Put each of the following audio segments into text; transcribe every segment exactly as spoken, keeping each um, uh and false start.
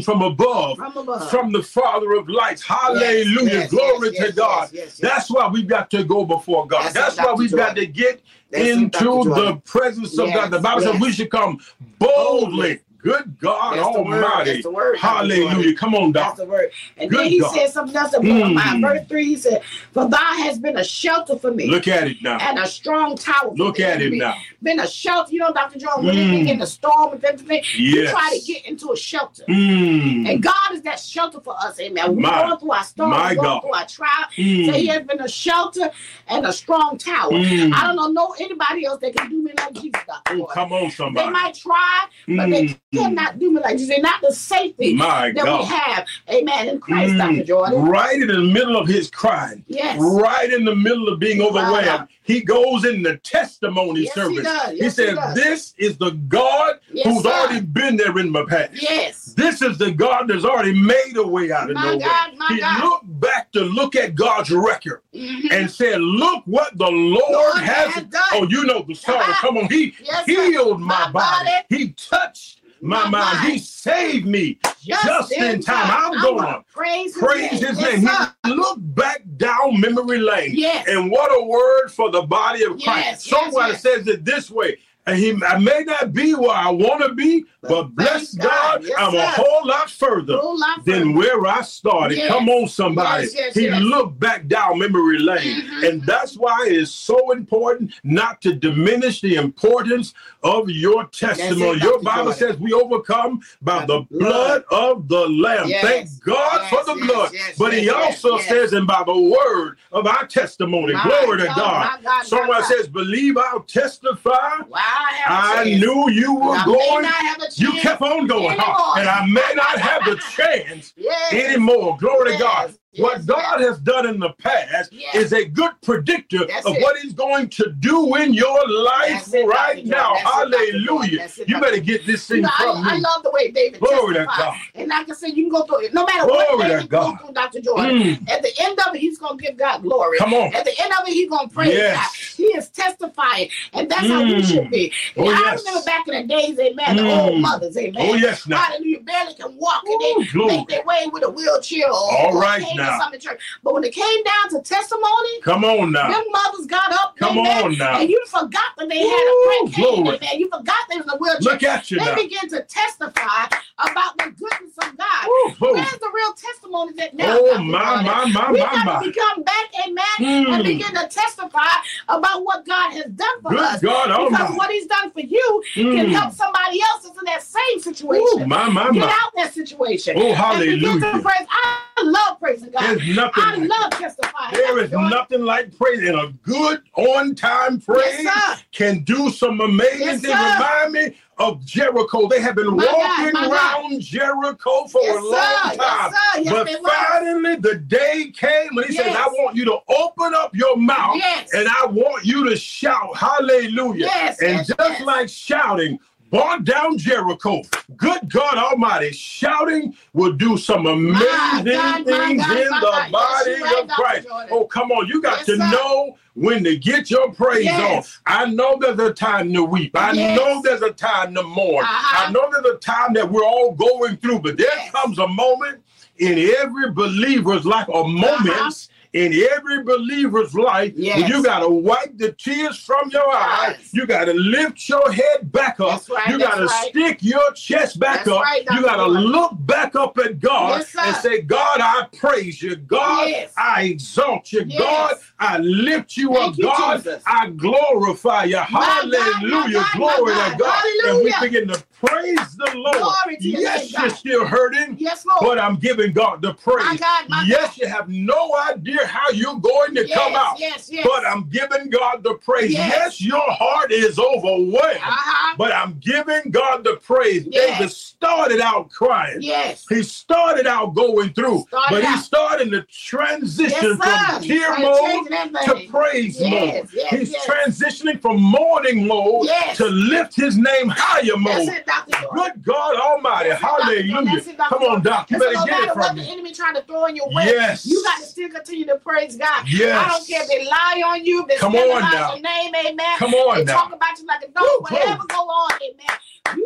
from above, from above, from the Father of lights. Hallelujah. Yes, yes, Glory yes, to yes, God. yes, yes, yes. That's why we've got to go before God. That's That's why we've got to get That's into the presence of yes, God. The Bible yes. says we should come boldly. Good God That's Almighty. The word. Hallelujah. Come on, Doc. That's the word. And Good then he God. said something else that blew Mm. my mind. Verse three, he said, for thou hast been a shelter for me. Look at it now. And a strong tower for Look me. at it now. Been a shelter. You know, Doctor John, when Mm. they begin to storm and everything, Yes. you try to get into a shelter. Mm. And God is that shelter for us. Amen. We're My, going through our storm. We're going God. through our trial. Mm. So he has been a shelter and a strong tower. Mm. I don't know no anybody else that can do me like Jesus, Doctor Oh, come on, somebody. They might try, but Mm. they cannot do me like Jesus. They're not the safety My that God. we have, amen, in Christ, Mm. Doctor Jordan. Right in the middle of his crying. Yes. Right in the middle of being overwhelmed. Wow. He goes in the testimony Yes, service. he does. Yes, he says, he does. this is the God Yes, who's sir. already been there in my past. Yes. This is the God that's already made a way out of My nowhere. God, my he God. looked back to look at God's record Mm-hmm. and said, look what the Lord, Lord has, has done. Oh, you know the song. Uh-huh. Come on. He Yes, sir. healed my, My body. body. He touched my, My mind. mind. He saved me just, Just in in time. time. I'm I going wanna to praise his praise name. his Yes, name. sir. He looked back down memory lane. Yes. And what a word for the body of Christ. Yes, Songwriter yes, yes. says it this way. And he, I may not be where I want to be, but, But bless thank God, God. Yes, I'm sir. a whole lot further Whole lot than further. where I started. Yes. Come on, somebody. Yes, yes, he yes. looked back down memory lane. Mhm. And that's why it is so important not to diminish the importance of your testimony. it, Your Doctor Bible Jordan. says we overcome by By the the blood. blood of the Lamb. Yes. Thank God Yes, for the yes, blood. yes, but he yes, also yes, says, and by the word of our testimony. My Glory to God, God. my God, Someone my God. says, believe I'll testify. Well, I have a I chance. knew you were I may going. not have a chance You kept on going, huh? anymore. And I may not have the chance Yes. anymore. Glory Yes. to God. Yes. What God has done in the past Yes. is a good predictor That's of it. what he's going to do in your life That's it, right Doctor now. Jordan. That's it, Doctor Hallelujah. Jordan. That's it, You Doctor better get this thing You know, from I, I me. love the way David Glory to testified. God. And like I said, you can go through it. No matter Glory what to David goes God. through, Doctor Jordan, Mm. at the end of it, he's going to give God glory. Come on. At the end of it, he's going to praise Yes. God. He is testifying. And that's how we Mm. should be. Oh, And I yes. remember back in the days, amen, the Mm. old mothers, amen. Oh, yes, now. Hallelujah. Barely can walk and Ooh, they glory. make their way with a wheelchair or, All or right cane now. or something in church. But when it came down to testimony, Come on now. them mothers got up, Come amen, on now. and you forgot that they had Ooh, a crank cane, glory. amen. You forgot they was in a wheelchair. Look at you They now. began to testify about the goodness of God. Ooh, ooh. Where's the real testimony that now? Oh, Doctor my, Jordan? my, my, we my, got my. to become back, amen, Mm. and begin to testify about what God has done for Good us. God because Almighty. what He's done for you can Mm. help somebody else that's in that same situation. Ooh, my, my, Get my. out that situation. Oh, And begin to hallelujah. praise. I love praising God. There's nothing I like love testifying. There Doctor is Jordan. nothing like praise, and a good on-time praise Yes, sir. can do some amazing Yes, things. sir. Remind me of Jericho. They have been My God, walking my God. around Jericho for Yes, a long sir. time. Yes, sir. Yes, but they were. finally, the day came when he says, Yes. I want you to open up your mouth Yes. and I want you to shout hallelujah. Yes, and yes, just yes. like shouting, brought down Jericho. Good God Almighty, shouting will do some amazing God, my things God, in my the God. Yes, body you're right, of Doctor Christ. Jordan. Oh, come on. You got Yes, to sir. know when to get your praise Yes. on. I know there's a time to weep. I Yes. know there's a time to mourn. Uh-huh. I know there's a time that we're all going through, but there Yes. comes a moment in every believer's life, or moments in every believer's life, Yes. where you got to wipe the tears from your eyes. Yes. You got to lift your head back up. That's right, You got to that's right. stick your chest back That's up. right, you Doctor got to Jordan. look back up at God Yes, sir. and say, God, I praise you. God, Yes. I exalt you. Yes. God, I lift you Thank up. you, God, Jesus. I glorify you. My God, Hallelujah. my God, Glory my to God. God. And we Hallelujah. begin to praise the Lord. Glory to your Yes, name, you're God. still hurting. Yes, Lord. But I'm giving God the praise. My God, my yes, God. you have no idea how you're going to Yes, come out. yes, yes. But I'm giving God the praise. Yes. Yes, your heart is overwhelmed. Uh-huh. But I'm giving God the praise. Yes. David started out crying. Yes. He started out going through. Started but he out. started to transition Yes, sir. from tear Trying to mode change that to thing. praise Yes, mode. yes, He's yes. transitioning from mourning mode Yes. to lift his name higher mode. That's it, Doctor Jordan. Good God Almighty. That's it, Doctor Jordan. Hallelujah. That's it, Doctor Come on, Jordan. Doc. You And so better no get it matter what from the me. enemy trying to throw in your way, Yes. you got to still continue to praise God. Yes. I don't care if they lie on you, if they Come scandalize on now. your name, amen. Come on they now. talk about you like a dog, Woo, whatever glory. go on, amen. You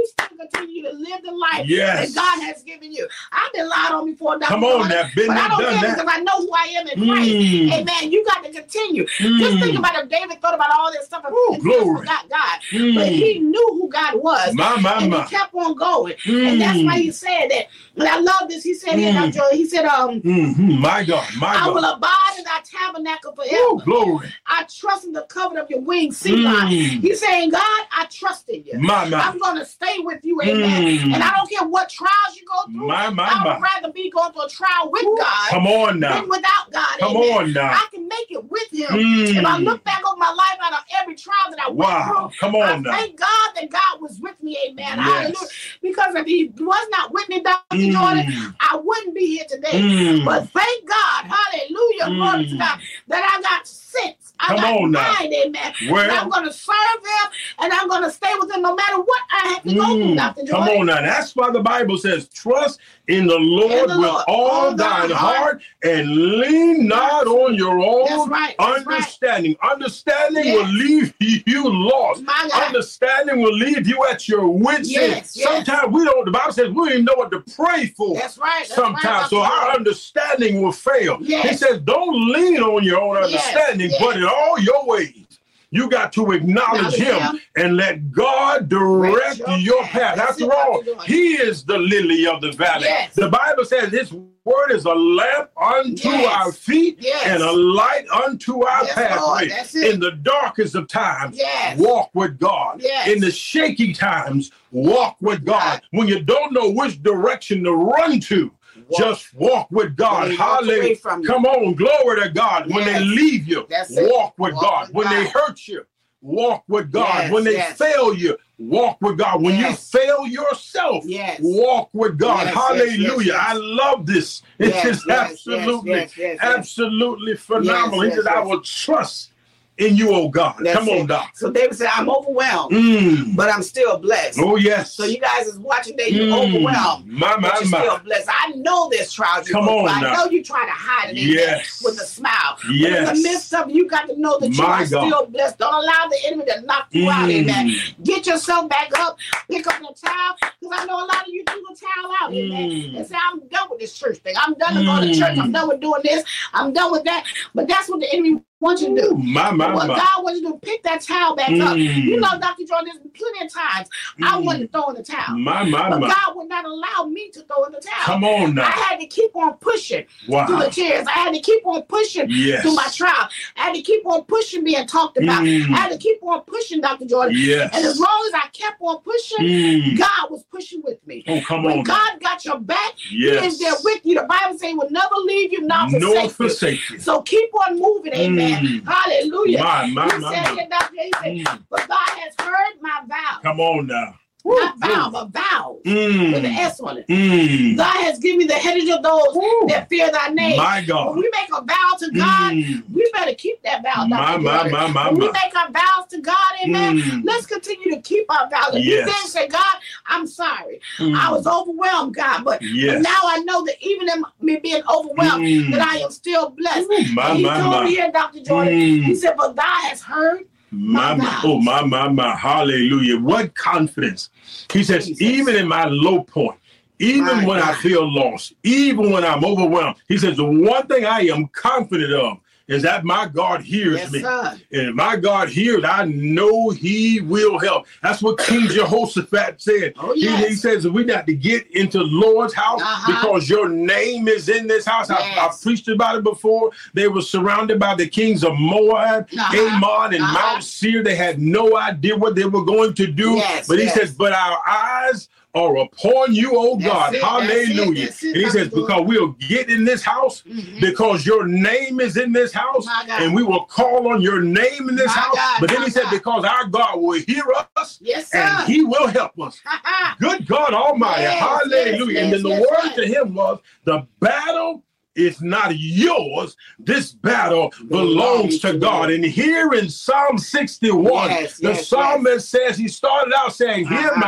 you still continue to live the life Yes. that God has given you. I've been lied on before, Doctor Come on Jordan, now, been but I there, don't done care that. because I know who I am in Christ. Mm. Amen. You got to continue. Mm. Just think about if David thought about all this stuff and Ooh, and glory. forgot God. Mm. But he knew who God was. My, my, and my. he kept on going. Mm. And that's why he said that. And I love this. He said here, Mm. Doctor Jordan, he said, um, Mm-hmm. My God, my I will God. abide in thy tabernacle forever. Ooh, glory. I trust in the covenant of your wings, Selah. Mm. He's saying, God, I trust in you. My, my. I'm going to stay with you, amen. Mm. And I don't care what trials you go through. My, my, I my. would rather be going through a trial with God Come on now. than without God, Come amen. on now. I can make it with him. Mm. If I look back over my life out of every trial that I went Wow. through, Come I on now. thank God that God was with me, amen. Yes. Hallelujah. Because if he was not with me, Doctor Mm. Jordan, I wouldn't be here today. Mm. But thank God, hallelujah, glory to Mm. God, that I got sense. I Come got on now. mind, amen. Well- and I'm going to serve him, and I'm going to stay with him no matter what I have to go through, Mm. Doctor Come Jordan. on now. That's why the Bible says, trust in the Lord In the with Lord. all All thine thine heart, heart. and lean not on your That's own right. That's right. understanding. Understanding Yes. will leave you lost. My God. Understanding will leave you at your wits' end. Yes, yes. Sometimes we don't, the Bible says we don't even know what to pray for. That's right. That's Sometimes, right, so Doctor our Jordan. understanding will fail. Yes. He says, don't lean on your own Yes, understanding, yes. but in all your ways, you got to acknowledge Acknowledge him, him. and let God direct Direct your your path. path. That's After it, all, Doctor Jordan. he is the lily of the valley. Yes. The Bible says his word is a lamp unto Yes. our feet Yes. and a light unto our Yes, Lord. pathway. That's it. In the darkest of times, Yes. walk with God. Yes. In the shaky times, walk with God. Right. When you don't know which direction to run to, Walk. just walk with God. When they walk away Hallelujah. from you. Come on, glory to God. When they Yes. leave you, That's it. walk with Walk God. with When they God. hurt you, walk with God. Yes, When they yes. fail you, walk with God. When Yes. you fail yourself, Yes. walk with God. Yes, Hallelujah. yes, yes, yes. I love this. It Yes, is yes, absolutely, yes, yes, yes, yes. absolutely phenomenal. Yes, he yes, said, I yes. will trust in you, oh God. That's Come on, it. Doc. So David said, I'm overwhelmed, Mm. but I'm still blessed. Oh, yes. So you guys is watching that you're Mm. overwhelmed, My, my, but you're my. still blessed. I know there's trials you Come go on through. I now. know you try to hide it in Yes. there with a smile. But in Yes. the midst of it, you got to know that you My are God. still blessed. Don't allow the enemy to knock you out, Mm. amen. Get yourself back up, pick up the towel, because I know a lot of you threw the towel out, amen. Mm. And say, I'm done with this church thing. I'm done with going to church. I'm Mm. done with doing this. I'm done with that. But that's what the enemy wants you to do. Ooh, my, my, What my. God wants you to pick that towel back up. Mm. You know, Doctor Jordan, there's plenty of times I Mm. wanted to throw in the towel. My, my, But my. God would not allow me to throw in the towel. Come on I now. had to keep on pushing through Wow. the tears. I had to keep on pushing Yes. through my trial. I had to keep on pushing being talked about. Mm. I had to keep on pushing, Doctor Jordan. Yes. And as long as I kept on pushing, Mm. God was pushing with me. Oh, come When on. God got your back, Yes. He is there with you. The Bible says He will never leave you, nor forsake Nor you. forsake you. So keep on moving, amen. Mm. Hallelujah. My, my, He my, said, my. here, Doctor, he said, Mm. but God has heard my vow. Come on now. Not vow, but vows. With an Mm. S on it. Mm. God has given me the heritage of those Woo. that fear thy name. My When God. we make a vow to God, Mm. we better keep that vow, My, Doctor my, Jordan. my, my, When we my. make our vows to God, amen, Mm. let's continue to keep our vows. If you Yes. then say, God, I'm sorry. Mm. I was overwhelmed, God, but, Yes. but now I know that even in me being overwhelmed, Mm. that I am still blessed. Ooh, my, And he my, told my. me here, Doctor Jordan, Mm. he said, but God has heard My, my my, vows. oh, my, my, my. Hallelujah. What confidence. He says, Jesus. even in my low point, even My when I God. feel lost, even when I'm overwhelmed, he says, the one thing I am confident of is that my God hears Yes, me. sir. And if my God hears, I know he will help. That's what King Jehoshaphat said. Oh, He- yes. he, says, we got to get into the Lord's house Uh-huh. because your name is in this house. I, I Yes. preached about it before. They were surrounded by the kings of Moab, Uh-huh. Ammon, and Uh-huh. Mount Seir. They had no idea what they were going to do. Yes, but he yes. says, but our eyes are upon you, oh That's God. it, that's Hallelujah. it, that's it, and he says, Doctor because we'll get in this house, Mhm. because your name is in this house, My God. and we will call on your name in this My house. God, But then my he said, God. because our God will hear us Yes, sir. and he will help us. Good God Almighty. Yes, Hallelujah. yes, and then the yes, word yes. to him was, the battle is not yours. This battle belongs to God. And here in Psalm sixty-one, Yes, the yes, psalmist says, he started out saying, hear Uh-huh. my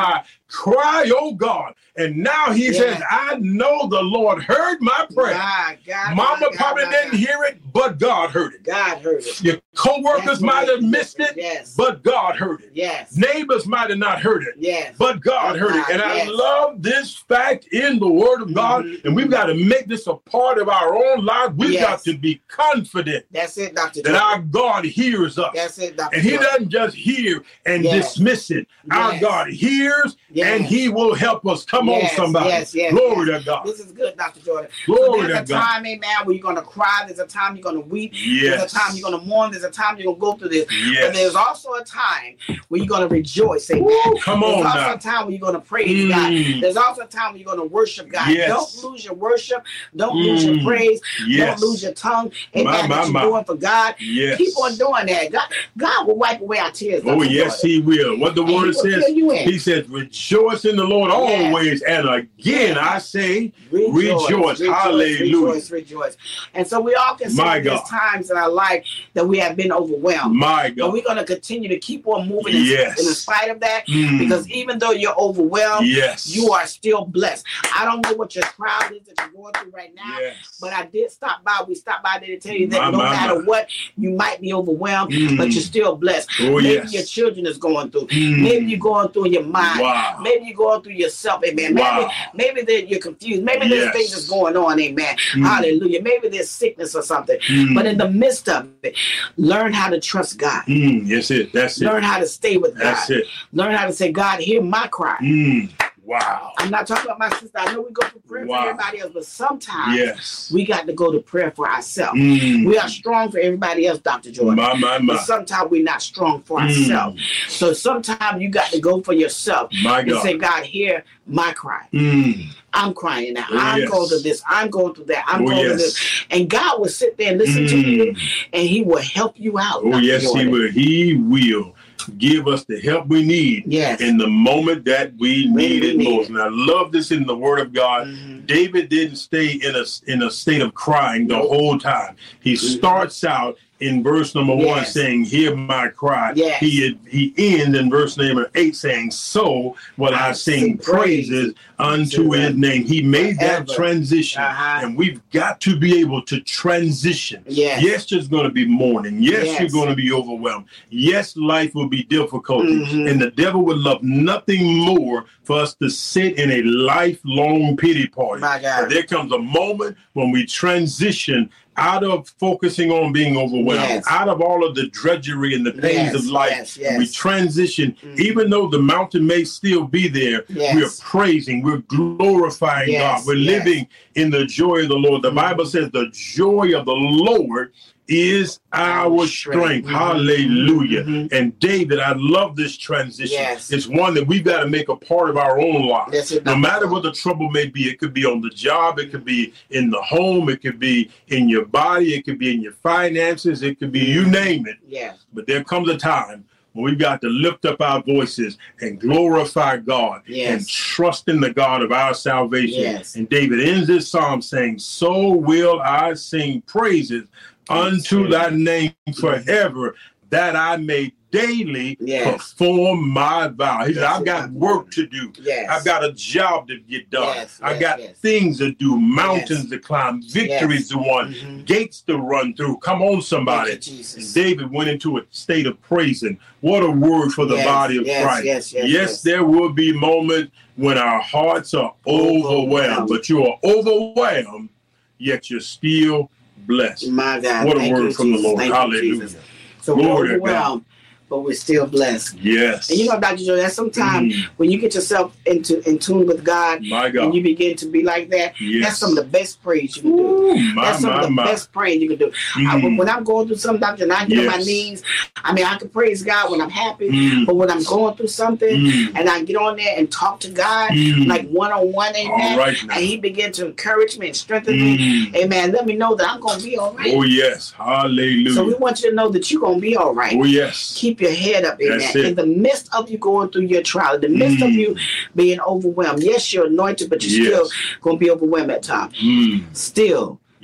cry, oh God. And now he Yes. says, I know the Lord heard my prayer. God, God, Mama God, probably God, didn't God. hear it, but God heard it. God heard it. Your co-workers That's might have right. missed it, Yes. but God heard it. Yes. Neighbors might have not heard it, Yes. but God But heard it. God, And yes. I love this fact in the Word of God, Mhm. and we've got to make this a part of our own life. We've Yes. got to be confident That's it, Doctor that Jordan. our God hears us. That's it, Doctor And he Jordan. doesn't just hear and Yes. dismiss it. Our Yes. God hears Yes. and he will help us. Come Yes, on, somebody. yes, yes, Glory yes. to God. This is good, Doctor Jordan. Glory so to there's a God. time, amen, where you're going to cry. There's a time you're going to weep. Yes. There's a time you're going to mourn. There's a time you're going to go through this. Yes. But there's also a time where you're going to rejoice, amen. Woo, come There's on also now. a time where you're going to praise God. Mm. There's also a time where you're going to worship God. Yes. Don't lose your worship. Don't lose your Mm. praise. Yes. Don't lose your tongue. Amen. My, that my, you're my. doing for God. Yes. Keep on doing that. God, God will wipe away our tears. Oh, Dr. yes, Jordan. he will. What the And he word will says, fill you in. he says, rejoice in the Lord Yes. always. And again, Yes. I say, rejoice. Hallelujah. Rejoice, rejoice. And so we all can see My that there's God. times in our life that we have been overwhelmed. My But God. we're going to continue to keep on moving in, Yes. in spite of that. Mm. Because even though you're overwhelmed, Yes. you are still blessed. I don't know what your trial is that you're going through right now. Yes. But I did stop by. We stopped by there to tell you that My, no my, matter my. what, you might be overwhelmed, Mm. but you're still blessed. Oh, Maybe yes. your children is going through. Mm. Maybe you're going through in your mind. Wow. Maybe you're going through yourself. Amen. Wow. Maybe, maybe that you're confused. Maybe there's Yes. things that's going on. Amen. Mm. Hallelujah. Maybe there's sickness or something. Mm. But in the midst of it, learn how to trust God. Mm. That's it. That's it. Learn how to stay with God. That's it. Learn how to say, God, hear my cry. Mm. Wow. I'm not talking about my sister. I know we go for prayer Wow. for everybody else, but sometimes Yes. we got to go to prayer for ourselves. Mm. We are strong for everybody else, Doctor Jordan. My, my, my. But sometimes we're not strong for Mm. ourselves. So sometimes you got to go for yourself My and God. say, God, hear my cry. Mm. I'm crying now. Oh, I'm yes. going through this. I'm going through that. I'm Oh, going yes. through this. And God will sit there and listen to Mm. you, and he will help you out. Oh, Doctor yes, he Jordan. will. He will give us the help we need Yes. in the moment that we When need we it need most. it. And I love this in the Word of God. Mhm. David didn't stay in a in a state of crying the Nope. whole time. He Mhm. starts out in verse number one Yes. saying, "Hear my cry." Yes. He he ends in verse number eight saying, "So will I, I sing sing praises praises unto to His him name." He made that forever. transition, Uh-huh. and we've got to be able to transition. Yes. Yes, there's going to be mourning. Yes, Yes. you're going to be overwhelmed. Yes, life will be difficult. Mhm. And the devil would love nothing more for us to sit in a lifelong pity party. My God. But there comes a moment when we transition out of focusing on being overwhelmed, Yes. out of all of the drudgery and the pains Yes, of life. yes, And we yes. transition, Mhm. even though the mountain may still be there, Yes. we're praising, we're glorifying Yes, God, we're yes. living in the joy of the Lord. The Mhm. Bible says the joy of the Lord is our strength. Mhm. Hallelujah. Mhm. And David, I love this transition. Yes. It's one that we've got to make a part of our own life. That's it, No Doctor matter Jordan. what the trouble may be, it could be on the job, it could be in the home, it could be in your body, it could be in your finances, it could be you name it. Yes. But there comes a time when we've got to lift up our voices and glorify God Yes. and trust in the God of our salvation. Yes. And David ends this psalm saying, "So will I sing praises unto thy name forever, that I may daily Yes. perform my vow." He said, Yes, I've got Doctor work to do. Yes. I've got a job to get done. Yes, I've yes, got yes. things to do, mountains Yes. to climb, victories to win, Mhm. gates to run through. Come on, somebody. Thank you, Jesus. And David went into a state of praising. What a word for the Yes, body of yes, Christ. yes, yes, yes. there will be moments when our hearts are overwhelmed, Overwhelmed. but you are overwhelmed, yet you're still blessed. My God. What a Thank word you, from the Jesus. Lord. Thank you, Hallelujah. Jesus. So Glory we're to God. overwhelmed, but we're still blessed. Yes. And you know, Doctor Joe, that's sometimes Mm. when you get yourself into in tune with God My God. and you begin to be like that, Yes. that's some of the best praise you can do. Ooh, my, That's some my, of the my. best praise you can do. I, Mm. when I'm going through something, Doctor, and I get on my Yes. knees, I mean, I can praise God when I'm happy, Mm. but when I'm going through something, Mm. and I get on there and talk to God, Mm. like one on one, amen. All right now. And He begin to encourage me and strengthen me, Mm. amen. Let me know that I'm going to be all right. Oh, yes. Hallelujah. So we want you to know that you're going to be all right. Oh, yes. Keep your head up, amen. That's it. In the midst of you going through your trial, in the midst of Mm. you being overwhelmed. Yes, you're anointed, but you're Yes. still going to be overwhelmed at times. Mm. Still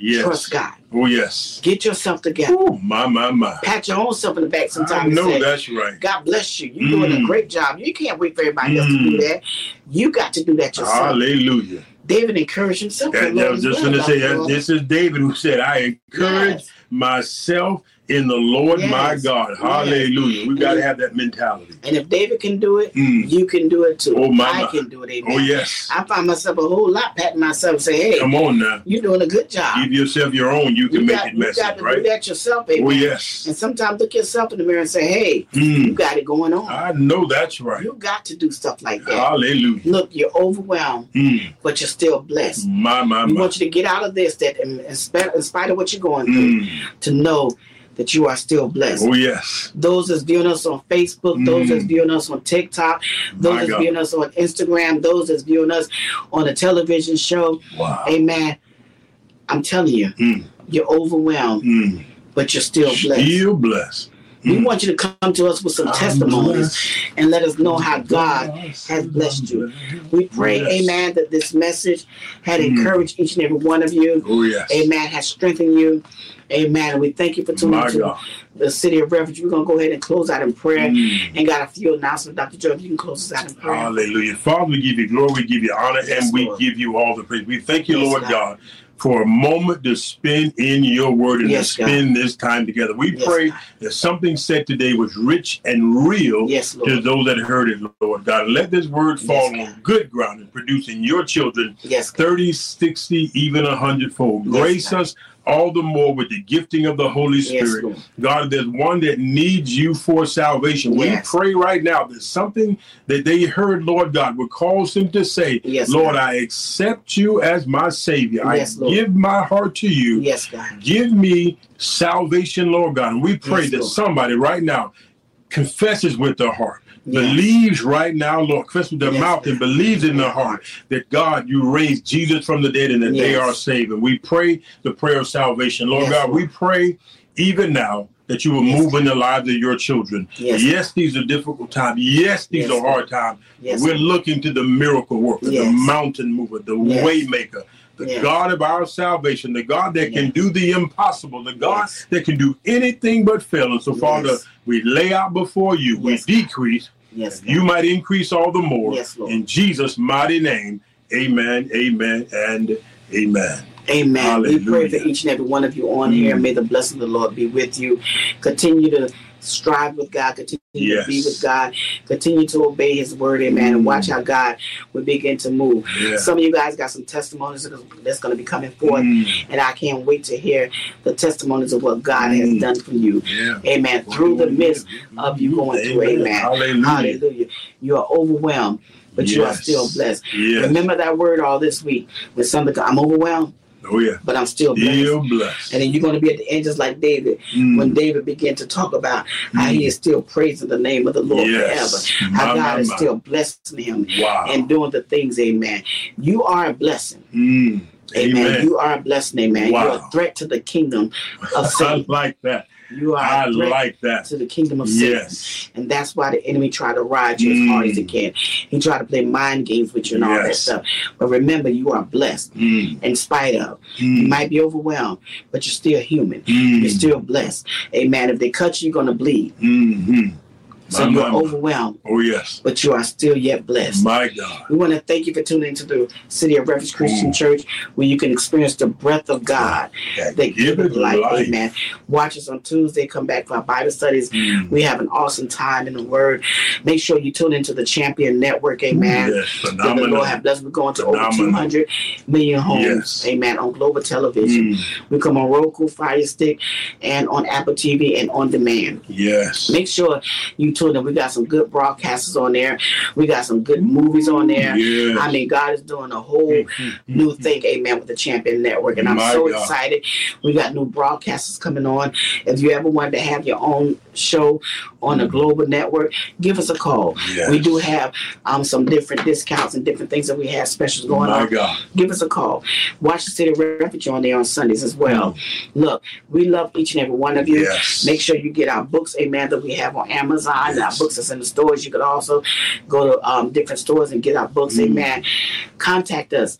Yes. Trust God. Oh, yes. Get yourself together. Oh, my, my, my. Pat your own self in the back sometimes. I know say, that's right. God bless you. You're Mm. doing a great job. You can't wait for everybody else to Mm. do that. You got to do that yourself. Hallelujah. David encouraged himself. That, that was just going to say, that, this is David who said, I encourage Yes. myself in the Lord Yes. my God. Hallelujah. Yes. We got to have that mentality. And if David can do it, Mm. you can do it too. Oh, my, I my. can do it. Amen. Oh, yes. I find myself a whole lot patting myself and say, hey, Come on now. you're doing a good job. Give yourself your own. You can you make got, it you messy, got to right? do that yourself, amen. Oh, yes. And sometimes look yourself in the mirror and say, hey, Mm. you got it going on. I know that's right. You got to do stuff like that. Hallelujah. Look, you're overwhelmed, Mm. but you're still blessed. My, my, We my. want you to get out of this, that in, in, spite, in spite of what you're going through, Mm. to know that you are still blessed. Oh, yes. Those that's viewing us on Facebook, Mm. those that's viewing us on TikTok, those My that's God. viewing us on Instagram, those that's viewing us on a television show. Wow. Amen. I'm telling you, Mm. you're overwhelmed, Mm. but you're still blessed. Still blessed. We Mm. want you to come to us with some I'm testimonies blessed. and let us know how God has blessed you. We pray, Yes. amen, that this message had Mm. encouraged each and every one of you. Oh, yes. Amen. Has strengthened you. Amen. And we thank you for tuning My to God. the City of Refuge. We're going to go ahead and close out in prayer. Mm. And got a few announcements. Doctor Joe, if you can close us out in prayer. Hallelujah. Father, we give you glory, we give you honor, Yes, and we Lord. give you all the praise. We thank you, Yes, Lord God. God, for a moment to spend in your word and Yes, to spend this time together. We Yes, pray God. that something said today was rich and real Yes, to Lord. those that heard it, Lord God. Let this word fall Yes, on good ground and produce in your children Yes, God. thirty, sixty, even a hundredfold. Yes, Grace God. us all the more with the gifting of the Holy Yes, Spirit. Lord. God, there's one that needs you for salvation. Yes. We pray right now that something that they heard, Lord God, would cause them to say, Yes, Lord, God. I accept you as my Savior. Yes, I Lord. give my heart to you. Yes, God. Give me salvation, Lord God. And we pray Yes, that Lord. somebody right now confesses with their heart. Yes. Believes right now, Lord, confess with their Yes, mouth God. and believes in their heart that God, you raised Jesus from the dead and that they Yes. are saved. And we pray the prayer of salvation. Lord Yes, God, Lord. we pray even now that you will Yes, move in the lives of your children. Yes, Yes, these are difficult times. Yes, these Yes, are Lord. hard times. Yes, We're Lord. looking to the miracle worker, Yes. the mountain mover, the Yes. way maker, the Yes. God of our salvation, the God that can Yes. do the impossible, the God Yes. that can do anything but fail. And so, Yes. Father, we lay out before you, Yes, we decrease, Yes, God. you might increase all the more. Yes, Lord. In Jesus' mighty name, amen, amen, and amen. Amen. We pray Hallelujah. for each and every one of you on here. Mm. May the blessing of the Lord be with you. Continue to strive with God. Continue Yes. to be with God. Continue to obey His word. Amen. Mm. And watch how God will begin to move. Yeah. Some of you guys got some testimonies that's going to be coming forth. Mm. And I can't wait to hear the testimonies of what God has Mm. done for you. Yeah. Amen. Through the midst of you going through. Amen. Hallelujah. Hallelujah. You are overwhelmed, but you are Yes. still blessed. Yes. Remember that word all this week. When somebody, I'm overwhelmed, Oh, yeah. but I'm still blessed. Still blessed. And then you're going to be at the end just like David, Mm. when David began to talk about how Mm. he is still praising the name of the Lord Yes. forever. How My, God my, is my. still blessing him Wow. and doing the things, amen. You are a blessing. Mm. Amen. Amen. You are a blessing, amen. Wow. You're a threat to the kingdom of I Satan. like that. You are I a threat like that. to the kingdom of Satan. Yes. And that's why the enemy tried to ride you as hard as he Mm. can. He tried to play mind games with you and all that Yes. stuff. But remember, you are blessed Mm. in spite of. You Mm. might be overwhelmed, but you're still human. Mm. You're still blessed. Amen. If they cut you, you're going to bleed. Mm-hmm. So My, you're my, my. overwhelmed, Oh, yes. but you are still yet blessed. My God. We want to thank you for tuning into the City of Refuge Christian Mm. Church, where you can experience the breath of God That that give gives it life. life. Amen. Watch us on Tuesday. Come back for our Bible studies. Mm. We have an awesome time in the Word. Make sure you tune into the Champion Network. Amen. Yes. That the Phenomenal. Lord have blessed. We're going to over Phenomenal. two hundred million homes. Yes. Amen. On global television. Mm. We come on Roku, Fire Stick, and on Apple T V and on demand. Yes. Make sure you tune in. We got some good broadcasters on there. We got some good movies on there. Yes. I mean, God is doing a whole Mhm. new thing, amen, with the Champion Network. And I'm My so God. excited. We got new broadcasters coming on. If you ever wanted to have your own show on a global network, give us a call. Yes. We do have um, some different discounts and different things that we have specials going My on. God. Give us a call. Watch the City of Refuge on there on Sundays as well. Look, we love each and every one of you. Yes. Make sure you get our books, amen, that we have on Amazon. Yes. Our books that's in the stores. You could also go to um, different stores and get our books, Mm. amen. Contact us.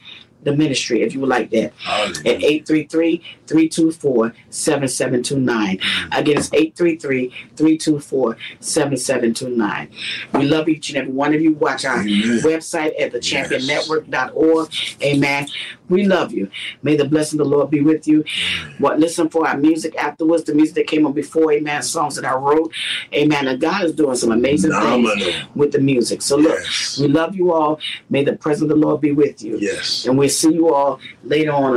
the ministry if you would like that. Hallelujah. At eight three three, three two four, seven seven two nine. Again, it's eight three three, three two four, seven seven two nine. We love each and every one of you. Watch our Amen. website at the champion Yes. network dot org. Amen. We love you. May the blessing of the Lord be with you. What listen for our music afterwards, the music that came on before, amen, songs that I wrote. Amen. And God is doing some amazing Phenomenal. things with the music. So look, Yes. we love you all. May the presence of the Lord be with you. Yes. And we'll see you all later on.